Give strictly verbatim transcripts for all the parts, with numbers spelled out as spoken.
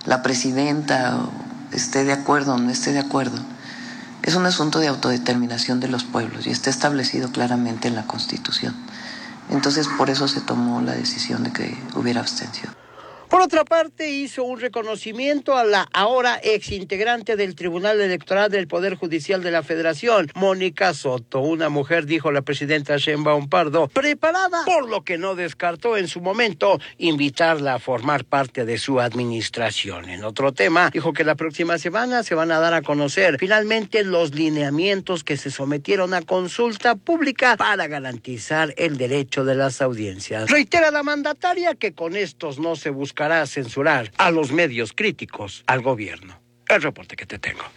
la presidenta esté de acuerdo o no esté de acuerdo, es un asunto de autodeterminación de los pueblos y está establecido claramente en la Constitución. Entonces, por eso se tomó la decisión de que hubiera abstención. Por otra parte, hizo un reconocimiento a la ahora exintegrante del Tribunal Electoral del Poder Judicial de la Federación, Mónica Soto, una mujer, dijo la presidenta Sheinbaum Pardo, preparada, por lo que no descartó en su momento invitarla a formar parte de su administración. En otro tema, dijo que la próxima semana se van a dar a conocer finalmente los lineamientos que se sometieron a consulta pública para garantizar el derecho de las audiencias. Reitera la mandataria que con estos no se busca censurar a los medios críticos al gobierno. El reporte que te tengo.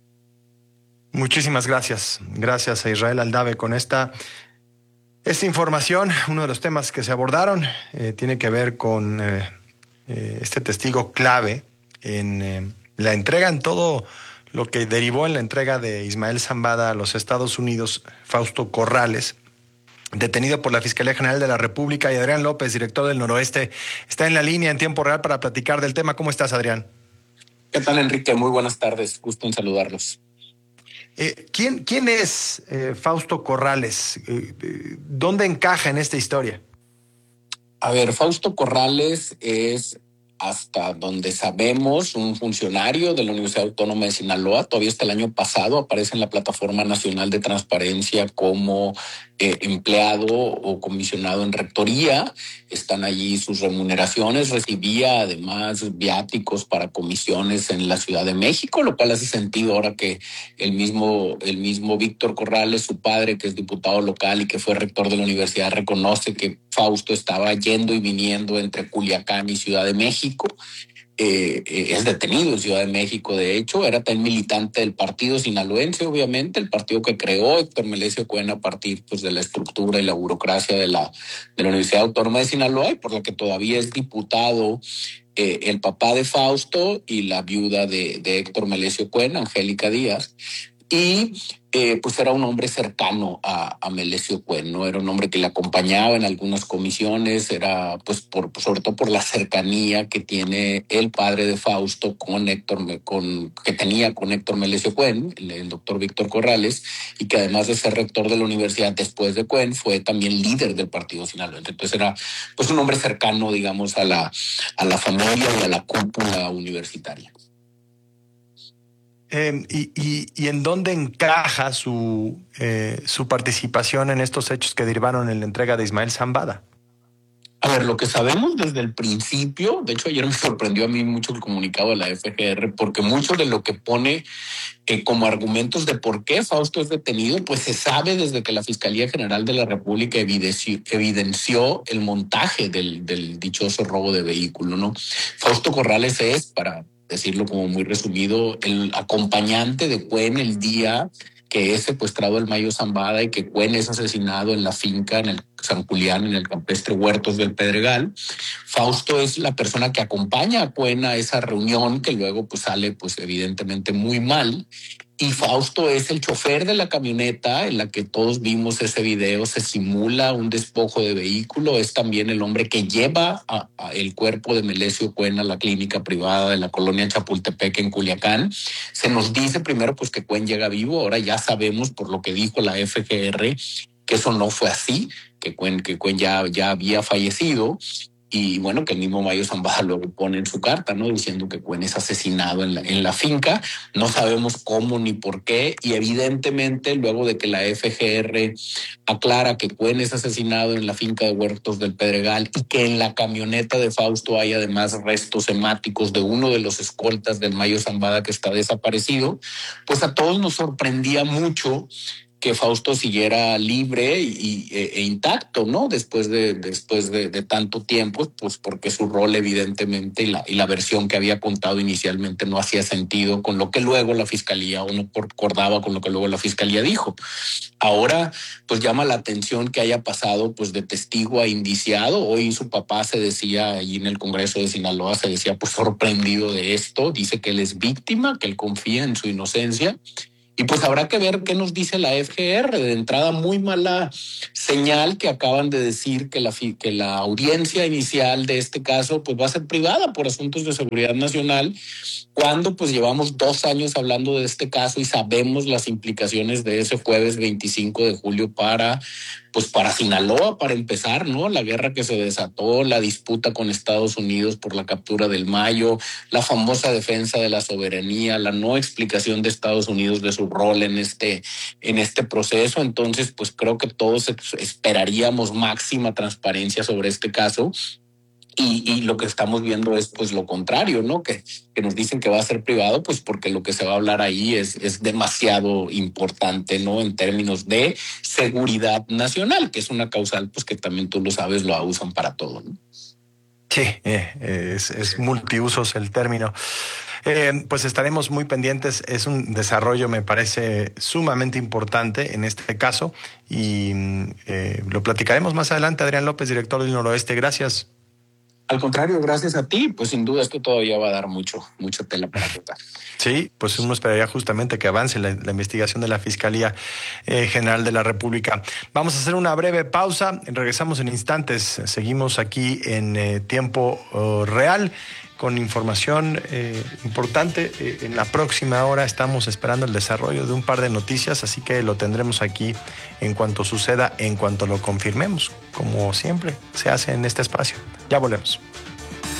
Muchísimas gracias. Gracias a Israel Aldave con esta, esta información. Uno de los temas que se abordaron eh, tiene que ver con eh, eh, este testigo clave en eh, la entrega, en todo lo que derivó en la entrega de Ismael Zambada a los Estados Unidos, Fausto Corrales, detenido por la Fiscalía General de la República, y Adrián López, director del Noroeste, está en la línea en tiempo real para platicar del tema. ¿Cómo estás, Adrián? ¿Qué tal, Enrique? Muy buenas tardes. Gusto en saludarlos. Eh, ¿quién, ¿Quién es eh, Fausto Corrales? Eh, ¿Dónde encaja en esta historia? A ver, Fausto Corrales es, hasta donde sabemos, un funcionario de la Universidad Autónoma de Sinaloa. Todavía hasta el año pasado aparece en la Plataforma Nacional de Transparencia como eh, empleado o comisionado en rectoría. Están allí sus remuneraciones. Recibía además viáticos para comisiones en la Ciudad de México, lo cual hace sentido ahora que el mismo, el mismo Víctor Corrales, su padre, que es diputado local y que fue rector de la universidad, reconoce que Fausto estaba yendo y viniendo entre Culiacán y Ciudad de México. Eh, eh, es detenido en Ciudad de México, de hecho. Era tan militante del partido sinaloense, obviamente, el partido que creó Héctor Melesio Cuen a partir pues, de la estructura y la burocracia de la, de la Universidad Autónoma de Sinaloa, y por la que todavía es diputado eh, el papá de Fausto y la viuda de, de Héctor Melesio Cuen, Angélica Díaz. Y eh, pues era un hombre cercano a, a Melesio Cuen, ¿no? Era un hombre que le acompañaba en algunas comisiones, era pues por, sobre todo por la cercanía que tiene el padre de Fausto con Héctor, con, que tenía con Héctor Melesio Cuen, el, el doctor Víctor Corrales, y que además de ser rector de la universidad después de Cuen, fue también líder del partido sinaloense. Entonces era pues un hombre cercano, digamos, a la, a la familia y a la cúpula universitaria. Eh, y, y, ¿Y en dónde encaja su, eh, su participación en estos hechos que derivaron en la entrega de Ismael Zambada? A ver, lo que sabemos desde el principio, de hecho ayer me sorprendió a mí mucho el comunicado de la F G R, porque mucho de lo que pone eh, como argumentos de por qué Fausto es detenido, pues se sabe desde que la Fiscalía General de la República evidenció, evidenció el montaje del, del dichoso robo de vehículo, ¿no? Fausto Corrales es, para decirlo como muy resumido, el acompañante de Cuen el día que es secuestrado el Mayo Zambada y que Cuen es asesinado en la finca, en el San Julián, en el campestre Huertos del Pedregal. Fausto es la persona que acompaña a Cuen a esa reunión, que luego pues sale pues evidentemente muy mal. Y Fausto es el chofer de la camioneta en la que todos vimos ese video. Se simula un despojo de vehículo. Es también el hombre que lleva a, a el cuerpo de Melesio Cuen a la clínica privada de la colonia Chapultepec en Culiacán. Se nos dice primero pues que Cuen llega vivo. Ahora ya sabemos por lo que dijo la F G R que eso no fue así, que Cuen, que Cuen ya, ya había fallecido. Y bueno, que el mismo Mayo Zambada luego pone en su carta, ¿no? Diciendo que Cuen es asesinado en la, en la finca. No sabemos cómo ni por qué. Y evidentemente, luego de que la F G R aclara que Cuen es asesinado en la finca de Huertos del Pedregal y que en la camioneta de Fausto hay además restos hemáticos de uno de los escoltas del Mayo Zambada que está desaparecido, pues a todos nos sorprendía mucho que Fausto siguiera libre y, e, e intacto, ¿no? Después de, después de, de tanto tiempo, pues porque su rol evidentemente y la, y la versión que había contado inicialmente no hacía sentido con lo que luego la fiscalía, o no concordaba con lo que luego la fiscalía dijo. Ahora, pues llama la atención que haya pasado pues de testigo a indiciado. Hoy su papá se decía allí en el Congreso de Sinaloa, se decía pues sorprendido de esto. Dice que él es víctima, que él confía en su inocencia. Y pues habrá que ver qué nos dice la F G R. De entrada, muy mala señal que acaban de decir que la, que la audiencia inicial de este caso pues va a ser privada por asuntos de seguridad nacional, cuando pues llevamos dos años hablando de este caso y sabemos las implicaciones de ese jueves veinticinco de julio para pues para Sinaloa, para empezar, ¿no? La guerra que se desató, la disputa con Estados Unidos por la captura del Mayo, la famosa defensa de la soberanía, la no explicación de Estados Unidos de su rol en este, en este proceso. Entonces, pues creo que todos esperaríamos máxima transparencia sobre este caso. Y, y lo que estamos viendo es pues lo contrario, ¿no? Que, que nos dicen que va a ser privado, pues porque lo que se va a hablar ahí es, es demasiado importante, ¿no? En términos de seguridad nacional, que es una causal, pues que también tú lo sabes, lo usan para todo, ¿no? Sí, eh, es, es multiusos el término. Eh, pues estaremos muy pendientes. Es un desarrollo, me parece, sumamente importante en este caso y eh, lo platicaremos más adelante. Adrián López, director del Noroeste, gracias. Al contrario, gracias a ti, pues sin duda esto todavía va a dar mucho, mucha tela para cortar. Sí, pues uno esperaría justamente que avance la, la investigación de la Fiscalía eh, General de la República. Vamos a hacer una breve pausa, regresamos en instantes, seguimos aquí en eh, tiempo uh, real con información eh, importante. Eh, en la próxima hora estamos esperando el desarrollo de un par de noticias, así que lo tendremos aquí en cuanto suceda, en cuanto lo confirmemos, como siempre se hace en este espacio. Ya volvemos.